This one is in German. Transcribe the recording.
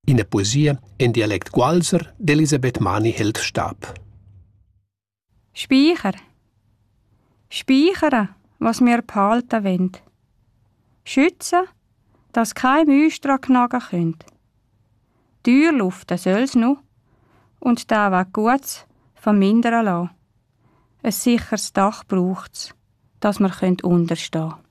In der Poesie in Dialekt Gualser d'Elisabeth Mani hält Stab. Speicher. Speichern, was wir behalten wollen. Schützen, dass kein Mäuse daran knagen können. Teuer luften soll's noch und da was Gutes vermindern lassen. Ein sicheres Dach braucht's, dass wir unterstehen können.